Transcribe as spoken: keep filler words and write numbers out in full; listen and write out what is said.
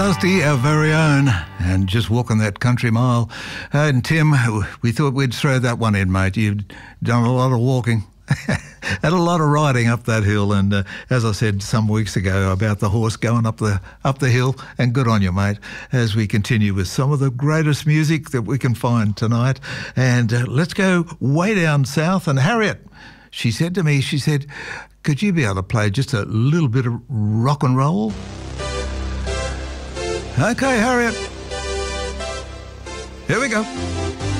Dusty, our very own, and just walking that country mile. Uh, and Tim, we thought we'd throw that one in, mate. You've done a lot of walking and a lot of riding up that hill. And uh, as I said some weeks ago about the horse going up the up the hill, and good on you, mate, as we continue with some of the greatest music that we can find tonight. And uh, let's go way down south. And Harriet, she said to me, she said, could you be able to play just a little bit of rock and roll? Okay, Harriet. Here we go.